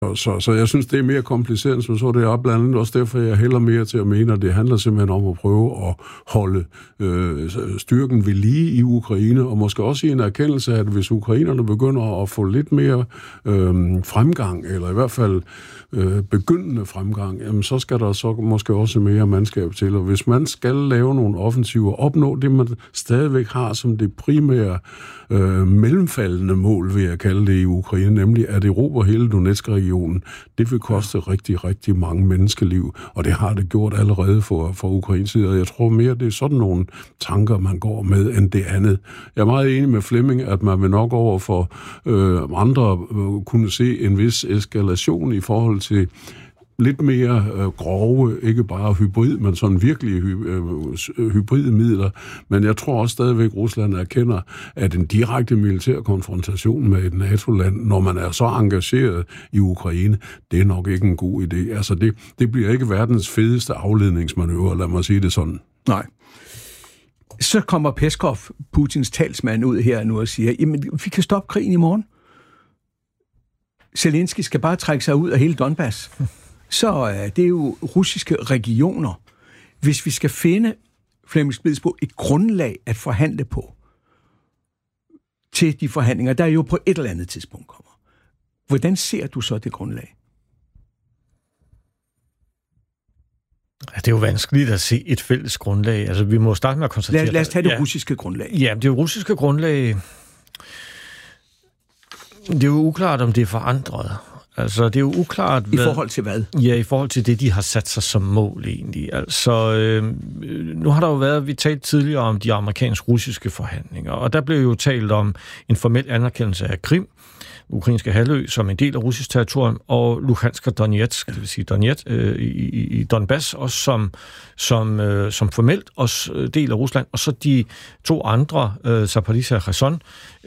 Så jeg synes, det er mere kompliceret, som så det er blandt andet også derfor, jeg hælder mere til at mene, at det handler simpelthen om at prøve at holde styrken ved lige i Ukraine, og måske også i en erkendelse af, at hvis ukrainerne begynder at få lidt mere fremgang, eller i hvert fald begyndende fremgang, jamen så skal der så måske også mere mandskab til. Og hvis man skal lave nogle offensiver, opnå det, man stadigvæk har som det primære mellemfaldende mål, vil jeg kalde det i Ukraine, nemlig at erobre hele Donetsk-regionen, det vil koste rigtig, rigtig mange menneskeliv, og det har det gjort allerede for Ukraines side, og jeg tror mere, det er sådan nogle tanker, man går med, end det andet. Jeg er meget enig med Flemming, at man vil nok over for andre kunne se en vis eskalation i forhold til lidt mere grove, ikke bare hybrid, men sådan virkelig hybridmidler. Men jeg tror også stadigvæk, Rusland erkender, at en direkte militær konfrontation med et NATO-land, når man er så engageret i Ukraine, det er nok ikke en god idé. Altså det bliver ikke verdens fedeste afledningsmanøvre, lad mig sige det sådan. Nej. Så kommer Peskov, Putins talsmand, ud her nu og siger, jamen, vi kan stoppe krigen i morgen. Zelensky skal bare trække sig ud af hele Donbass. Så det er jo russiske regioner. Hvis vi skal finde, Flemming Splidsbo, et grundlag at forhandle på til de forhandlinger, der jo på et eller andet tidspunkt kommer. Hvordan ser du så det grundlag? Ja, det er jo vanskeligt at se et fælles grundlag. Altså, vi må starte med at konstatere... Lad os tage det russiske grundlag. Ja, det russiske grundlag... Det er jo uklart, om det er forandret. Altså, det er jo uklart... I forhold til hvad? Ja, i forhold til det, de har sat sig som mål, egentlig. Altså, nu har der jo været... Vi talte tidligere om de amerikansk-russiske forhandlinger, og der blev jo talt om en formel anerkendelse af Krim, ukrainske halvø, som en del af russisk territorium, og Luhansk og Donetsk, det vil sige Donetsk, i Donbass, også som formelt også del af Rusland, og så de to andre, Zaporizhzhia og Kherson,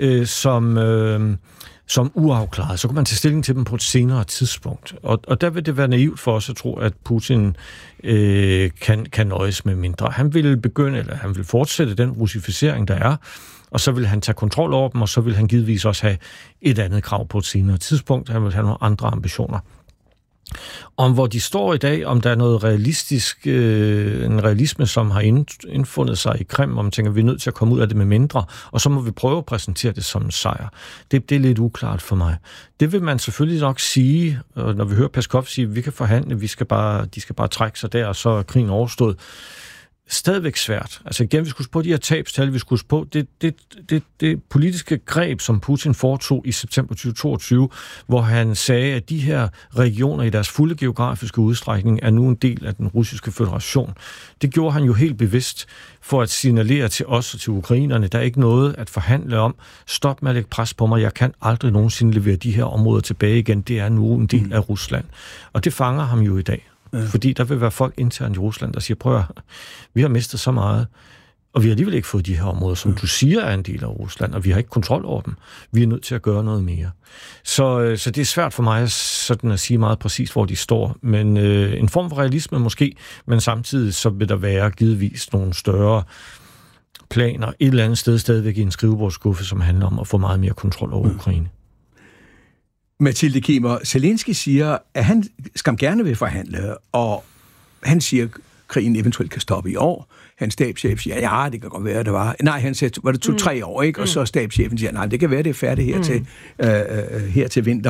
som uafklaret. Så kan man tage stilling til dem på et senere tidspunkt. Og der vil det være naivt for os at tro, at Putin kan nøjes med mindre. Han vil fortsætte den russificering, der er, og så vil han tage kontrol over dem, og så vil han givetvis også have et andet krav på et senere tidspunkt. Han vil have nogle andre ambitioner. Om hvor de står i dag, om der er noget realistisk, en realisme, som har indfundet sig i Krim, om man tænker, at vi er nødt til at komme ud af det med mindre, og så må vi prøve at præsentere det som en sejr. Det er lidt uklart for mig. Det vil man selvfølgelig nok sige, når vi hører Peskov sige, at vi kan forhandle, de skal bare trække sig der, og så er krigen overstået. Stadigvæk svært. Altså igen, vi skulle på de her tabstal, vi skulle på det politiske greb, som Putin foretog i september 2022, hvor han sagde, at de her regioner i deres fulde geografiske udstrækning er nu en del af den russiske føderation. Det gjorde han jo helt bevidst for at signalere til os og til ukrainerne, der er ikke noget at forhandle om. Stop med at lægge pres på mig. Jeg kan aldrig nogensinde levere de her områder tilbage igen. Det er nu en del af Rusland. Og det fanger ham jo i dag. Fordi der vil være folk internt i Rusland, der siger, prøv at vi har mistet så meget, og vi har alligevel ikke fået de her områder, som du siger er en del af Rusland, og vi har ikke kontrol over dem. Vi er nødt til at gøre noget mere. Så det er svært for mig sådan at sige meget præcis, hvor de står. Men en form for realisme måske, men samtidig så vil der være givetvis nogle større planer et eller andet sted stadigvæk i en skrivebordsskuffe, som handler om at få meget mere kontrol over Ukraine. Mathilde Kimmer, Zelensky siger, at han skam gerne vil forhandle, og han siger, at krigen eventuelt kan stoppe i år. Hans stabschef siger, ja, det kan godt være, det var. Nej, han sagde, var det 2-3 år, ikke? Og så stabschefen siger, nej, det kan være, det er færdigt her til vinter.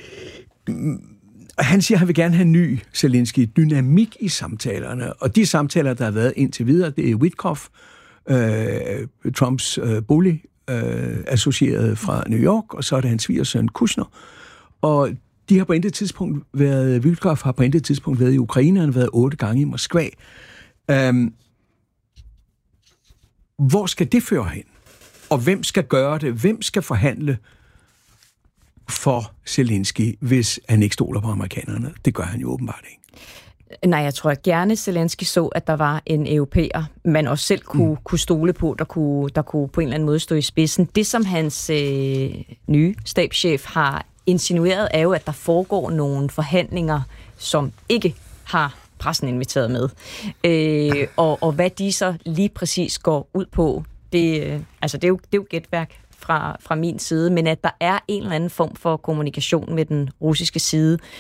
Han siger, at han vil gerne have ny, Zelensky, dynamik i samtalerne. Og de samtaler, der har været indtil videre, det er Witkoff, Trumps bully, associeret fra New York, og så er det hans svigersøn Kushner. Og de har på intet tidspunkt været, Witkoff har på intet tidspunkt været i Ukraine, han har været 8 gange i Moskva. Hvor skal det føre hen? Og hvem skal gøre det? Hvem skal forhandle for Zelensky, hvis han ikke stoler på amerikanerne? Det gør han jo åbenbart ikke. Nej, jeg tror gerne, Zelensky så, at der var en europæer, man også selv kunne stole på, der kunne på en eller anden måde stå i spidsen. Det, som hans nye stabschef har insinueret, er jo, at der foregår nogle forhandlinger, som ikke har pressen inviteret med. Og hvad de så lige præcis går ud på, det er jo gætværk fra min side, men at der er en eller anden form for kommunikation med den russiske side.